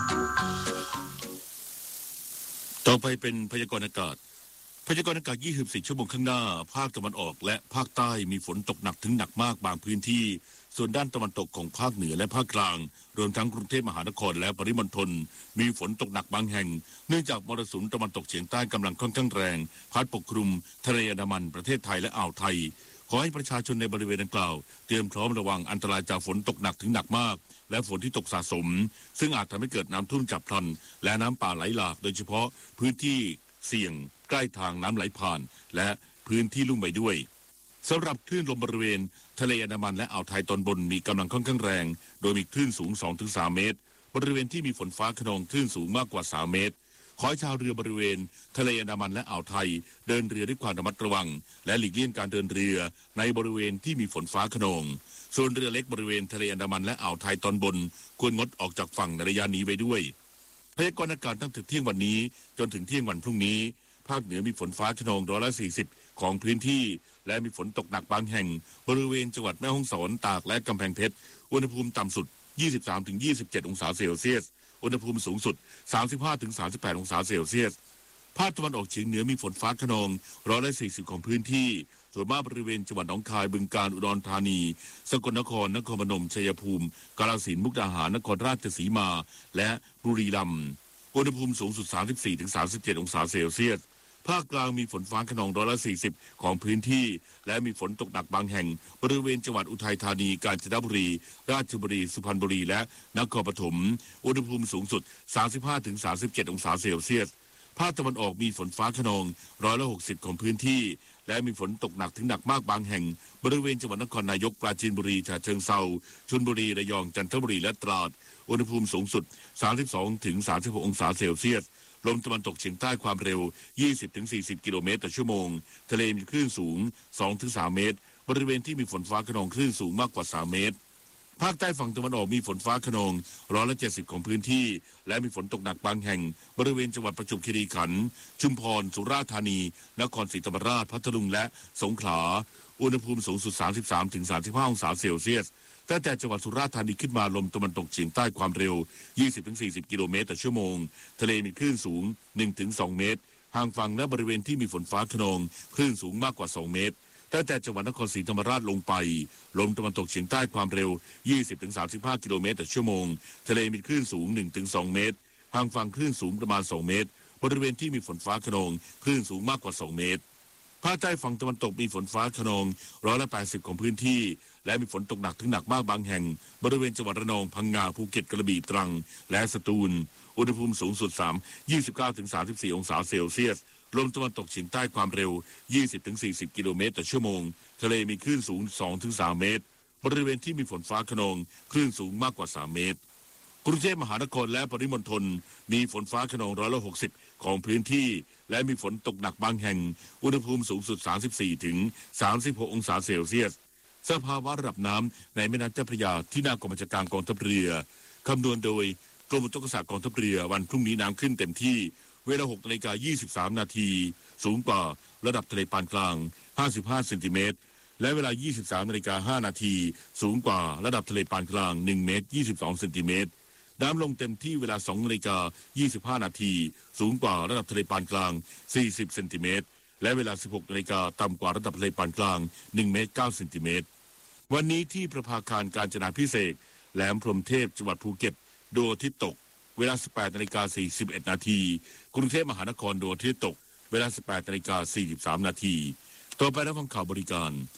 B: ต่อไปเป็นพยากรณ์อากาศพยากรณ์อากาศยี่สิบสี่ชั่วโมงข้างหน้าภาคตะวันออกและภาคใต้มีฝนตกหนักถึงหนักมากบางพื้นที่ส่วนด้านตะวันตกของภาคเหนือและภาคกลางรวมทั้งกรุงเทพมหานครและปริมณฑลมีฝนตกหนักบางแห่งเนื่องจากมรสุมตะวันตกเฉียงใต้กำลังค่อนข้างแรงพัดปกคลุมทะเลอันดามันประเทศไทยและอ่าวไทยขอให้ประชาชนในบริเวณดังกล่าวเตรียมพร้อมระวังอันตรายจากฝนตกหนักถึงหนักมากและฝนที่ตกสะสมซึ่งอาจทำให้เกิดน้ำท่วมฉับพลันและน้ำป่าไหลหลากโดยเฉพาะพื้นที่เสี่ยงใกล้ทางน้ำไหลผ่านและพื้นที่ลุ่มไปด้วยสำหรับคลื่นลมบริเวณทะเลอันดามันและอ่าวไทยตอนบนมีกำลังค่อนข้างแรงโดยมีคลื่นสูง สองถึงสาม เมตรบริเวณที่มีฝนฟ้าคะนองคลื่นสูงมากกว่าสามเมตรขอให้ชาวเรือบริเวณทะเลอันดามันและอ่าวไทยเดินเรือด้วยความระมัดระวังและหลีกเลี่ยงการเดินเรือในบริเวณที่มีฝนฟ้าคะนองส่วนเรือเล็กบริเวณทะเลอันดามันและอ่าวไทยตอนบนควรงดออกจากฝั่งในระยะนี้ไว้ด้วยพยากรณ์อากาศตั้งแต่เที่ยงวันนี้จนถึงเที่ยงวันพรุ่งนี้ภาคเหนือมีฝนฟ้าคะนองร้อยละสี่สิบของพื้นที่และมีฝนตกหนักบางแห่งบริเวณจังหวัดแม่ฮ่องสอนตากและกำแพงเพชรอุณหภูมิต่ำสุด ยี่สิบสามถึงยี่สิบเจ็ด องศาเซลเซียสอุณหภูมิสูงสุด สามสิบห้าถึงสามสิบแปด องศาเซลเซียสภาคตะวันออกเฉียงเหนือมีฝนฟ้าคะนองร้อยละสี่สิบของพื้นที่ส่วนมากบริเวณจังหวัดหนองคายบึงกาฬอุดรธานีสกลนครนครพนมชัยภูมิกาฬสินธุ์มุกดาหารนครราชสีมาและบุรีรัมย์อุณหภูมิสูงสุด สามสิบสี่ถึงสามสิบเจ็ด องศาเซลเซียสภาคกลางมีฝนฟ้าคะนองร้อยละสี่สิบของพื้นที่และมีฝนตกหนักบางแห่งบริเวณจังหวัดอุทัยธานีกาญจนบุรีราชบุรีสุพรรณบุรีและนครปฐมอุณหภูมิสูงสุด สามสิบห้าถึงสามสิบเจ็ด องศาเซลเซียสภาคตะวันออกมีฝนฟ้าคะนองร้อยละหกสิบของพื้นที่และมีฝนตกหนักถึงหนักมากบางแห่งบริเวณจังหวัดนครนายกปราจีนบุรีฉะเชิงเทราชลบุรีระยองจันทบุรีและตราดอุณหภูมิสูงสุด สามสิบสองถึงสามสิบหก องศาเซลเซียสลมตะวันตกเฉียงใต้ความเร็ว ยี่สิบถึงสี่สิบ กิโลเมตรต่อชั่วโมงทะเลมีคลื่นสูง สองถึงสาม เมตรบริเวณที่มีฝนฟ้าคะนองคลื่นสูงมากกว่าสามเมตรภาคใต้ฝั่งตะวันออกมีฝนฟ้าคะนองร้อยละเจ็ดสิบของพื้นที่และมีฝนตกหนักบางแห่งบริเวณจังหวัดประจวบคีรีขันธ์ชุมพรสุราษฎร์ธานีนครศรีธรรมราชพัทลุงและสงขลาอุณหภูมิสูงสุด สามสิบสามถึงสามสิบห้า องศาเซลเซียสตั้งแต่จังหวัดสุราษฎร์ธานีขึ้นมาลมตะวันตกเฉียงใต้ความเร็ว ยี่สิบถึงสี่สิบ กิโลเมตรต่อชั่วโมงทะเลมีคลื่นสูง หนึ่งถึงสอง เมตรห่างฝั่งและบริเวณที่มีฝนฟ้าคะนองคลื่นสูงมากกว่าสองเมตรตั้งแต่จังหวัดนครศรีธรรมราชลงไปลมตะวันตกเฉียงใต้ความเร็ว ยี่สิบถึงสามสิบห้า กิโลเมตรต่อชั่วโมงทะเลมีคลื่นสูง หนึ่งถึงสอง เมตรห่างฝั่งคลื่นสูงประมาณสองเมตรบริเวณที่มีฝนฟ้าคะนองคลื่นสูงมากกว่าสองเมตรภาคใต้ฝั่งตะวันตกมีฝนฟ้าคะนองร้อยละแปดสิบของพื้นที่และมีฝนตกหนักถึงหนักมากบางแห่งบริเวณจังหวัดระนองพังงาภูเก็ตกระบี่ตรังและสตูลอุณหภูมิสูงสุด สาม ยี่สิบเก้าถึงสามสิบสี่ องศาเซลเซียสลมตะวันตกเฉียงใต้ความเร็ว ยี่สิบถึงสี่สิบ กิโลเมตรต่อชั่วโมงทะเลมีคลื่นสูง สองถึงสาม เมตรบริเวณที่มีฝนฟ้าคะนองคลื่นสูงมากกว่าสามเมตรกรุงเทพมหานครและปริมณฑลมีฝนฟ้าคะนองร้อยละหกสิบของพื้นที่และมีฝนตกหนักบางแห่งอุณหภูมิสูงสุด สามสิบสี่ถึงสามสิบหก องศาเซลเซียสสภาวะระดับน้ำในแม่น้ำเจ้าพระยาที่หน้ากองบัญชาการกองทัพเรือคำนวณโดยกรมอุตุนิยมวิทยากองทัพเรือวันพรุ่งนี้น้ำขึ้นเต็มที่เวลา หกนาฬิกายี่สิบสาม นาทีสูงกว่าระดับทะเลปานกลางห้าสิบห้าเซนติเมตรและเวลา ยี่สิบสามนาฬิกาห้า นาทีสูงกว่าระดับทะเลปานกลางหนึ่งเมตรยี่สิบสองเซนติเมตรน้ำลงเต็มที่เวลา สองนาฬิกายี่สิบห้า นาทีสูงกว่าระดับทะเลปานกลางสี่สิบเซนติเมตรและเวลา สิบหกนาฬิกาต่ำกว่าระดับทะเลปานกลางหนึ่งเมตรเก้าเซนติเมตรวันนี้ที่ประภาคารกาญจนาภิเษกแหลมพรหมเทพจังหวัดภูเก็ตดวงอาทิตย์ตกเวลา สิบแปดนาฬิกาสี่สิบเอ็ด นาทีกรุงเทพมหานครดวงอาทิตย์ตกเวลา สิบแปดนาฬิกาสี่สิบสาม นาทีต่อไปรับฟังข่าวบริการ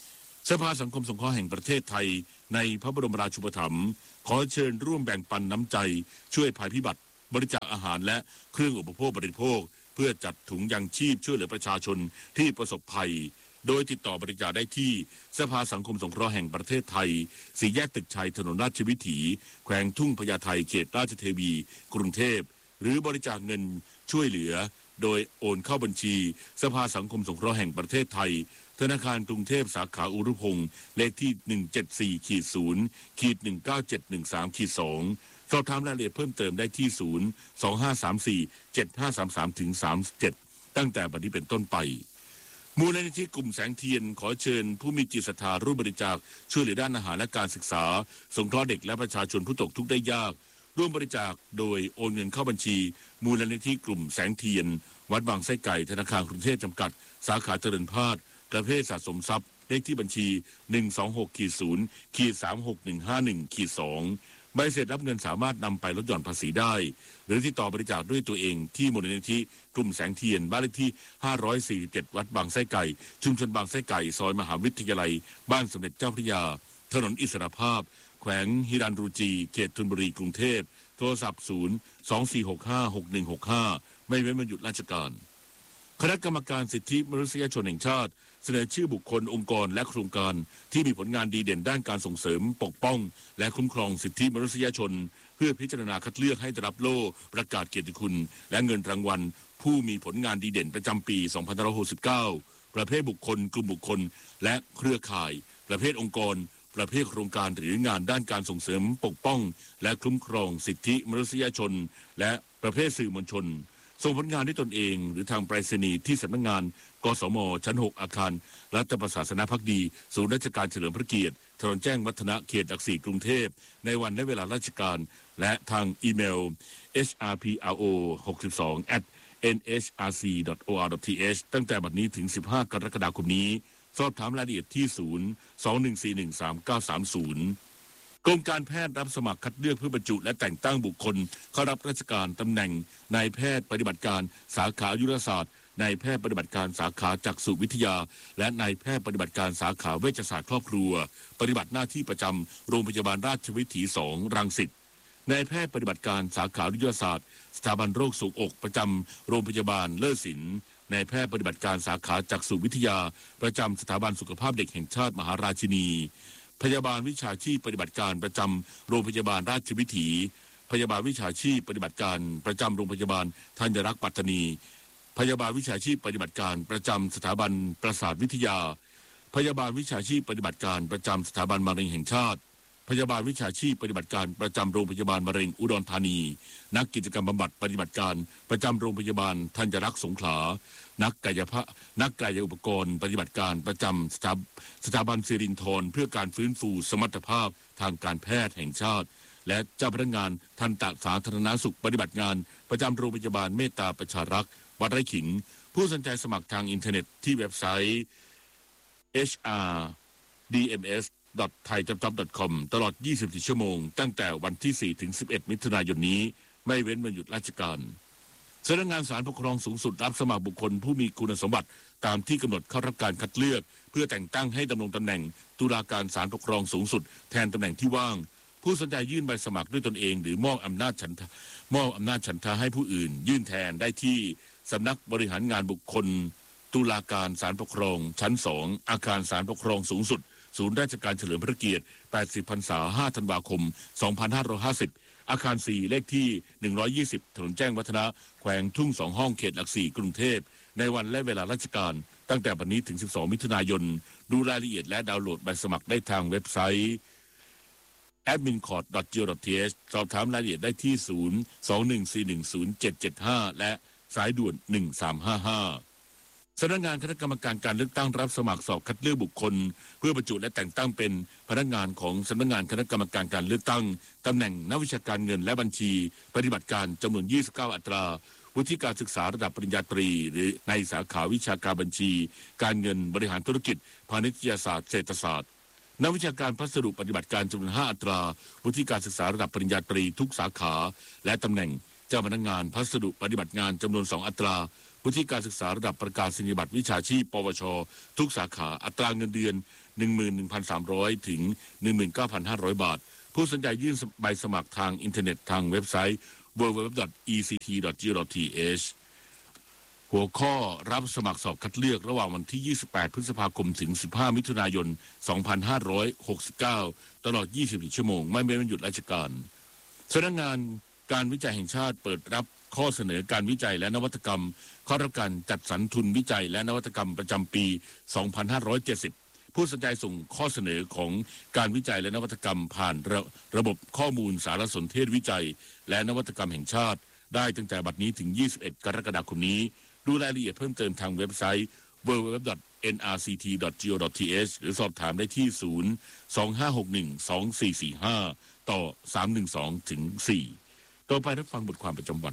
B: สภาสังคมสงเคราะห์แห่งประเทศไทยในพระบรมราชูปถัมภ์ขอเชิญร่วมแบ่งปันน้ำใจช่วยภัยพิบัติบริจาคอาหารและเครื่องอุปโภคบริโภคเพื่อจัดถุงยังชีพช่วยเหลือประชาชนที่ประสบภัยโดยติดต่อบริจาคได้ที่สภาสังคมสงเคราะห์แห่งประเทศไทยสี่แยกตึกชัยถนนราชวิถีแขวงทุ่งพญาไทเขตราชเทวีกรุงเทพหรือบริจาคเงินช่วยเหลือโดยโอนเข้าบัญชีสภาสังคมสงเคราะห์แห่งประเทศไทยธนาคารกรุงเทพสาขาอุรุพงศ์เลขที่หนึ่ง เจ็ด สี่ ศูนย์ หนึ่ง เก้า เจ็ด หนึ่ง สาม สองสอบถามรายละเอียดเพิ่มเติมได้ที่ศูนย์ สอง ห้า สาม สี่ เจ็ด ห้า สาม สาม ถึง สามสิบเจ็ดตั้งแต่บัดนี้เป็นต้นไปมูลนิธิกลุ่มแสงเทียนขอเชิญผู้มีจิตศรัทธาร่วมบริจาคช่วยเหลือด้านอาหารและการศึกษาสงเคราะห์เด็กและประชาชนผู้ตกทุกข์ได้ยากร่วมบริจาคโดยโอนเงินเข้าบัญชีมูลนิธิกลุ่มแสงเทียนวัดบางไส้ไก่ธนาคารกรุงเทพจำกัดสาขาเจริญพาดประเภทสะสมทรัพย์เลขที่บัญชี หนึ่ง สอง หก ศูนย์ สาม หก หนึ่ง ห้า หนึ่ง สองใบเสร็จรับเงินสามารถนำไปลดหย่อนภาษีได้หรือติดต่อบริจาคด้วยตัวเองที่มูลนิธิกลุ่มแสงเทียนบ้านเลขที่ห้าร้อยสี่สิบเจ็ดวัดบางไส้ไก่ชุมชนบางไส้ไก่ซอยมหาวิทยาลัยบ้านสมเด็จเจ้าพระยาถนนอิสรภาพแขวงฮิรันรูจีเขตธนบุรีกรุงเทพโทรศัพท์ศูนย์ สอง สี่ หก ห้า หก หนึ่ง หก ห้าไม่เว้นวันหยุดราชการคณะกรรมการสิทธิมนุษยชนแห่งชาติเสนอชื่อบุคคลองค์กรและโครงการที่มีผลงานดีเด่นด้านการส่งเสริมปกป้องและคุ้มครองสิทธิมนุษยชนเพื่อพิจารณาคัดเลือกให้ได้รับโล่ประกาศเกียรติคุณและเงินรางวัลผู้มีผลงานดีเด่นประจำปี สองพันห้าร้อยหกสิบเก้า ประเภทบุคคลกลุ่มบุคคลและเครือข่ายประเภทองค์กรประเภทโครงการหรืองานด้านการส่งเสริมปกป้องและคุ้มครองสิทธิมนุษยชนและประเภทสื่อมวลชนส่งผลงานด้วยตนเองหรือทางไปรษณีย์ที่สำนักงานกสมชั้นหกอาคารรัฐประศาสนภักดีศูนย์ราชการเฉลิมพระเกียรติถนนแจ้งวัฒนะเขตหลักสี่กรุงเทพในวันและเวลาราชการและทางอีเมล เอช อาร์ พี อาร์ โอ หกสิบสอง แอท เอ็น เอช อาร์ ซี ดอท โอ อาร์ ดอท ที เอช ตั้งแต่บัดนี้ถึงสิบห้ากรกฎาคมนี้สอบถามรายละเอียดที่ศูนย์ สอง หนึ่ง สี่ หนึ่ง สาม เก้า สาม ศูนย์กรมการแพทย์รับสมัครคัดเลือกเพื่อบรรจุและแต่งตั้งบุคคลเข้ารับราชการตำแหน่งนายแพทย์ปฏิบัติการสาขาอายุรศาสตร์นายแพทย์ปฏิบัติการสาขาจักษุวิทยาและนายแพทย์ปฏิบัติการสาขาเวชศาสตร์ครอบครัวปฏิบัติหน้าที่ประจำโรงพยาบาลราชวิถีสองรังสิตนายแพทย์ปฏิบัติการสาขาวิทยาศาสตร์สถาบันโรคสูงอกประจำโรงพยาบาลเลิศศิลป์นายแพทย์ปฏิบัติการสาขาจักษุวิทยาประจำสถาบันสุขภาพเด็กแห่งชาติมหาราชินีพยาบาลวิชาชีพปฏิบัติการประจำโรงพยาบาลราชวิถีพยาบาลวิชาชีพปฏิบัติการประจำโรงพยาบาลธัญรักษ์ปัตตานีพยาบาลวิชาชีพปฏิบัติการประจำสถาบันประสาทวิทยาพยาบาลวิชาชีพปฏิบัติการประจำสถาบันมะเร็งแห่งชาติพยาบาลวิชาชีพปฏิบัติการประจำโรงพยาบาลมะเร็งอุดรธานีนักกิจกรรมบำบัดปฏิบัติการประจำโรงพยาบาลธัญรักษ์สงขลานักกายภาพนักกายอุปกรณ์ปฏิบัติการประจำสถาสถาบันสิรินธรเพื่อการฟื้นฟูสมรรถภาพทางการแพทย์แห่งชาติและเจ้าพนักงานทันตสาธารณสุขปฏิบัติงานประจำโรงพยาบาลเมตตาประชารักษ์วัดไร่ขิงผู้สนใจสมัครทางอินเทอร์เน็ตที่เว็บไซต์ เอช อาร์ ดี เอ็ม เอส ดอท ไทยจ็อบจ็อบ ดอท คอม ตลอดยี่สิบสี่ชั่วโมงตั้งแต่วันที่สี่ถึงสิบเอ็ดมิถุนายนนี้ไม่เว้นวันหยุดราชการสำนักงานศาลปกครองสูงสุดรับสมัครบุคคลผู้มีคุณสมบัติตามที่กำหนดเข้ารับการคัดเลือกเพื่อแต่งตั้งให้ดำรงตำแหน่งตุลาการศาลปกครองสูงสุดแทนตำแหน่งที่ว่างผู้สนใจยื่นใบสมัครด้วยตนเองหรือมอบอำนาจฉันทะมอบอำนาจฉันทะให้ผู้อื่นยื่นแทนได้ที่สำนักบริหารงานบุคคลตุลาการศาลปกครองชั้นสองอาคารศาลปกครองสูงสุดศูนย์ราชการเฉลิมพระเกียรติแปดสิบพรรษาห้าธันวาคมสองพันห้าร้อยห้าสิบอาคารสี่เลขที่หนึ่งร้อยยี่สิบถนนแจ้งวัฒนะแขวงทุ่งสองห้องเขตหลักสี่กรุงเทพในวันและเวลาราชการตั้งแต่วันนี้ถึงสิบสองมิถุนายนดูรายละเอียดและดาวน์โหลดใบสมัครได้ทางเว็บไซต์ แอดมินคอร์ด ดอท จี โอ ดอท ที เอช สอบถามรายละเอียดได้ที่ศูนย์ สอง หนึ่ง สี่ หนึ่ง ศูนย์ เจ็ด เจ็ด ห้าและสายด่วนหนึ่งสามห้าห้าสำนักงานคณะกรรมการการเลือกตั้งรับสมัครสอบคัดเลือกบุคคลเพื่อบรรจุและแต่งตั้งเป็นพนักงานของสำนักงานคณะกรรมการการเลือกตั้งตำแหน่งนักวิชาการเงินและบัญชีปฏิบัติการจำนวนยี่สิบเก้าอัตราวุฒิการศึกษาระดับปริญญาตรีหรือในสาขาวิชาการบัญชีการเงินบริหารธุรกิจพาณิชยศาสตร์เศรษฐศาสตร์นักวิชาการพัสดุปฏิบัติการจำนวนห้าอัตราวุฒิการศึกษาระดับปริญญาตรีทุกสาขาและตำแหน่งเจ้าพนักงานพัสดุปฏิบัติงานจำนวนสองอัตราวุฒิการศึกษาระดับประกาศนียบัตรวิชาชีพปวชทุกสาขาอัตราเงินเดือนหนึ่งหมื่นหนึ่งพันสามร้อย ถึง หนึ่งหมื่นเก้าพันห้าร้อย บาทผู้สนใจยื่นใบสมัครทางอินเทอร์เน็ตทางเว็บไซต์ ดับเบิลยู ดับเบิลยู ดับเบิลยู ดอท อี ซี ที ดอท จี โอ ดอท ที เอช หัวข้อรับสมัครสอบคัดเลือกระหว่างวันที่ ยี่สิบแปด พฤษภาคม ถึง สิบห้า มิถุนายน สองพันห้าร้อยหกสิบเก้า ตลอด ยี่สิบสี่ ชั่วโมง ไม่เป็นวันหยุดราชการสำนักงานการวิจัยแห่งชาติเปิดรับข้อเสนอการวิจัยและนวัตกรรมเข้ารับการจัดสรรทุนวิจัยและนวัตกรรมประจำปี สองพันห้าร้อยเจ็ดสิบ ผู้สนใจส่งข้อเสนอของการวิจัยและนวัตกรรมผ่านระระบบข้อมูลสารสนเทศวิจัยและนวัตกรรมแห่งชาติได้ตั้งแต่บัดนี้ถึง ยี่สิบเอ็ด กรกฎาคมนี้ดูรายละเอียดเพิ่มเติมทางเว็บไซต์ ดับเบิลยู ดับเบิลยู ดับเบิลยู ดอท เอ็น อาร์ ซี ที ดอท จี โอ ดอท ที เอช หรือสอบถามได้ที่ ศูนย์ สอง ห้า หก หนึ่ง สอง สี่ สี่ ห้า ต่อ สาม หนึ่ง สอง ถึง สี่ ต่อไปรับฟังบทความประจำวัน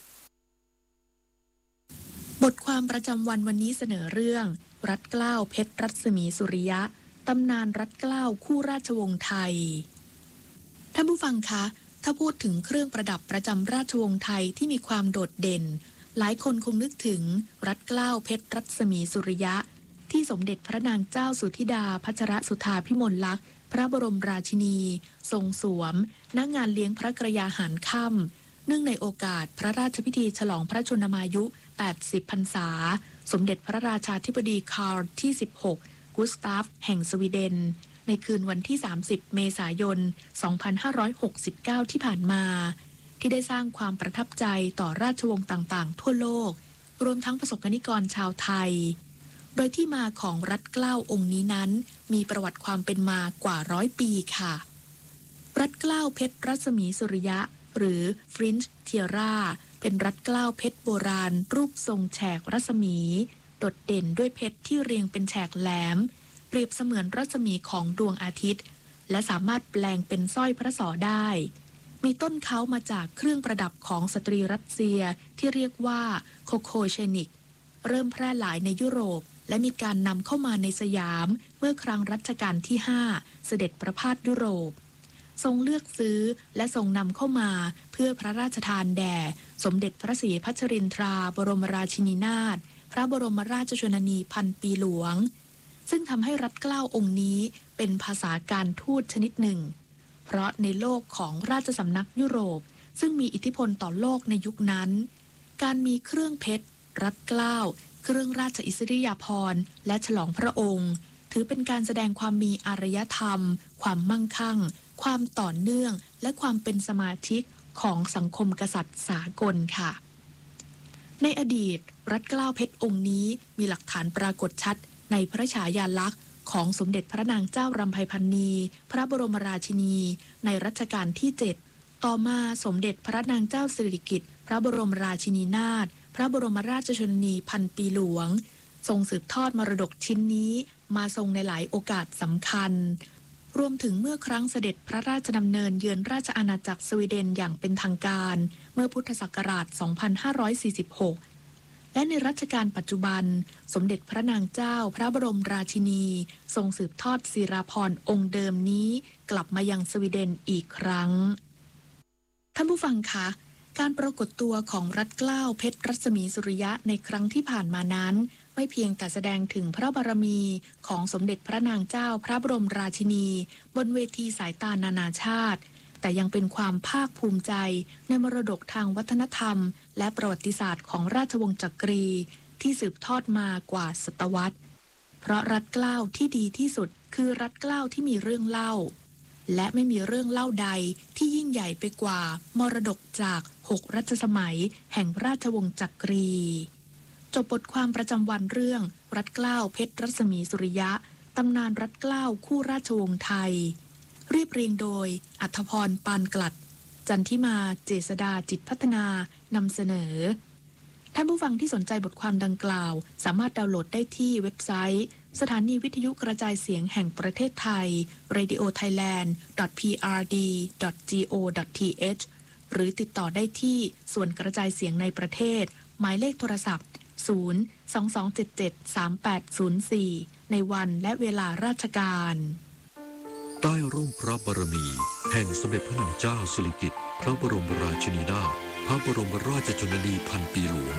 M: บทความประจำวันวันนี้เสนอเรื่องรัฐเกล้าเพชรรัศมีสุริยะตำนานรัฐเกล้าคู่ราชวงศ์ไทยท่านผู้ฟังคะถ้าพูดถึงเครื่องประดับประจำราชวงศ์ไทยที่มีความโดดเด่นหลายคนคงนึกถึงรัฐเกล้าเพชรรัศมีสุริยะที่สมเด็จพระนางเจ้าสุธิดาพัชรสุธาพิมลลักษณ์พระบรมราชินีทรงสวมณงานเลี้ยงพระกรยาหารค่ำเนื่องในโอกาสพระราชพิธีฉลองพระชนมายุแปดสิบพรรษาสมเด็จพระราชาธิบดีคาร์ลที่สิบหกกุสตาฟแห่งสวีเดนในคืนวันที่สามสิบเมษายนสองพันห้าร้อยหกสิบเก้าที่ผ่านมาที่ได้สร้างความประทับใจต่อราชวงศ์ต่างๆทั่วโลกรวมทั้งประสบกนิกรชาวไทยโดยที่มาของรัฐเกล้าองค์นี้นั้นมีประวัติความเป็นมากว่าร้อยปีค่ะรัฐเกล้าเพชรรัศมีสุริยะหรือฟรินช์เทียร่าเป็นรัฐเกล้าเพชรโบราณรูปทรงแฉกรัศมีโดดเด่นด้วยเพชรที่เรียงเป็นแฉกแหลมเปรียบเสมือนรัศมีของดวงอาทิตย์และสามารถแปลงเป็นสร้อยพระศอได้มีต้นเขามาจากเครื่องประดับของสตรีรัสเซียที่เรียกว่าโคโคเชนิกเริ่มแพร่หลายในยุโรปและมีการนำเข้ามาในสยามเมื่อครั้งรัชกาลที่ห้าเสด็จประพาสยุโรปทรงเลือกซื้อและทรงนำเข้ามาเพื่อพระราชทานแด่สมเด็จพระศรีพัชรินทราบรมราชินีนาถพระบรมราชชนนีพันปีหลวงซึ่งทำให้รัฐเกล้าองค์นี้เป็นภาษาการทูตชนิดหนึ่งเพราะในโลกของราชสำนักยุโรปซึ่งมีอิทธิพลต่อโลกในยุคนั้นการมีเครื่องเพชรรัฐเกล้าเครื่องราชอิสริยาภรณ์และฉลองพระองค์ถือเป็นการแสดงความมีอารยธรรมความมั่งคั่งความต่อเนื่องและความเป็นสมาชิกของสังคมกษัตริย์สากลค่ะในอดีตรัฐเกล้าเพชรองค์นี้มีหลักฐานปรากฏชัดในพระฉายาลักษณ์ของสมเด็จพระนางเจ้ารำไพพรรณีพระบรมราชินีในรัชกาลที่เจ็ดต่อมาสมเด็จพระนางเจ้าสิริกิติ์พระบรมราชินีนาถพระบรมราชชนนีพันปีหลวงทรงสืบทอดมรดกชิ้นนี้มาทรงในหลายโอกาสสำคัญรวมถึงเมื่อครั้งเสด็จพระราชดำเนินเยือนราชอาณาจักรสวีเดนอย่างเป็นทางการเมื่อพุทธศักราช สองพันห้าร้อยสี่สิบหก และในรัชกาลปัจจุบันสมเด็จพระนางเจ้าพระบรมราชินีทรงสืบทอดศิราภรณ์องค์เดิมนี้กลับมายังสวีเดนอีกครั้งท่านผู้ฟังคะการปรากฏตัวของรัฐเกล้าเพชรรัศมีสุริยะในครั้งที่ผ่านมานั้นไม่เพียงแต่แสดงถึงพระบารมีของสมเด็จพระนางเจ้าพระบรมราชินีบนเวทีสายตานานาชาติแต่ยังเป็นความภาคภูมิใจในมรดกทางวัฒนธรรมและประวัติศาสตร์ของราชวงศ์จักรีที่สืบทอดมากว่าศตวรรษเพราะรัฐเกล้าที่ดีที่สุดคือรัฐเกล้าที่มีเรื่องเล่าและไม่มีเรื่องเล่าใดที่ยิ่งใหญ่ไปกว่ามรดกจากหกรัชสมัยแห่งราชวงศ์จักรีจบบทความประจำวันเรื่องรัฐเกล้าเพชรรัศมีสุริยะตำนานรัฐเกล้าคู่ราชวงศ์ไทยเรียบเรียงโดยอัธพรปานกลัดจันทิมาเจษดาจิตพัฒนานำเสนอท่านผู้ฟังที่สนใจบทความดังกล่าวสามารถดาวน์โหลดได้ที่เว็บไซต์สถานีวิทยุกระจายเสียงแห่งประเทศไทย เรดิโอไทยแลนด์ ดอท พี อาร์ ดี ดอท จี โอ ดอท ที เอช หรือติดต่อได้ที่ส่วนกระจายเสียงในประเทศหมายเลขโทรศัพท์ศูนย์ สอง สอง เจ็ด เจ็ด สาม แปด ศูนย์ สี่ในวันและเวลาราชการ
J: ใต้ร่มพระบารมีแห่งสมเด็จพระนางเจ้าสิริกิติ์พระบรมราชินีนาถพระบรมราชชนนีพันปีหลวงข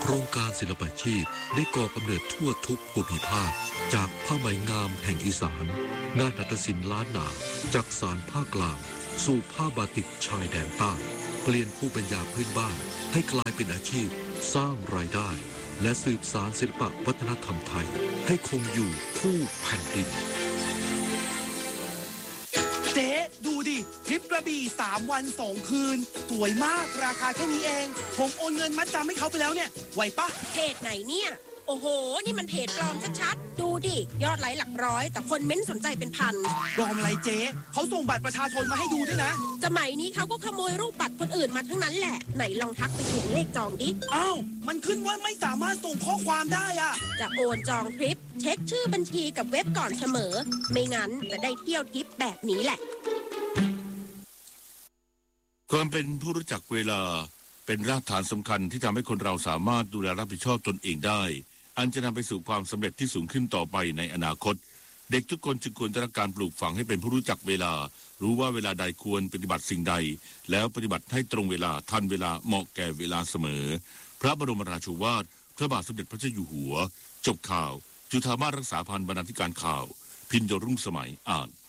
J: โครงการศิลปาชีพได้ก่อกำเนิดทั่วทุกภูมิภาคจากผ้าไหมงามแห่งอีสานงานนาฏศิลป์ล้านนาจากสารภาคกลางสู่ผ้าบาติกชายแดนใต้เปลี่ยนภูมิปัญญาพื้นบ้านให้กลายเป็นอาชีพสร้างรายได้และสืบสานศิลปวัฒนธรรมไทยให้คงอยู่คู่แผ่นดิน
N: เจ๊ดูดิทริปกระบี่สามวันสองคืนสวยมากราคาแค่นี้เองผมโอนเงินมัดจำให้เขาไปแล้วเนี่ยไหวปะ
O: เพจไหนเนี่ยโอ้โหนี่มันเพจปลอมชัดๆดูดิยอดไลค์หลักร้อยแต่คนเม้นสนใจเป็นพัน
N: ปลอมอะไรเจ๊เขาส่งบัตรประชาชนมาให้ดูด้วยนะ
O: สมัยนี้เขาก็ขโมยรูปบัตรคนอื่นมาทั้งนั้นแหละไหนลองทักไปเขียนเลขจองดิ
N: อ้าวมันขึ้นว่าไม่สามารถส่งข้อความได้อะ
O: จะโอนจองทริปเช็คชื่อบัญชีกับเว็บก่อนเสมอไม่งั้นจะได้เที่ยวทริปแบบนี้แหละ
B: ความเป็นผู้รู้จักเวลาเป็นรากฐานสำคัญที่ทำให้คนเราสามารถดูแลรับผิดชอบตนเองได้อันจะนำไปสู่ความสำเร็จที่สูงขึ้นต่อไปในอนาคตเด็กทุกคนจึงควรได้รับการปลูกฝังให้เป็นผู้รู้จักเวลารู้ว่าเวลาใดควรปฏิบัติสิ่งใดแล้วปฏิบัติให้ตรงเวลาทันเวลาเหมาะแก่เวลาเสมอพระบรมราโชวาทพระบาทสมเด็จพระเจ้าอยู่หัวจบข่าวจุฑามาสรักษาพันธ์บรรณาธิการข่าวพิญโยรุ่งสมัยอ่าน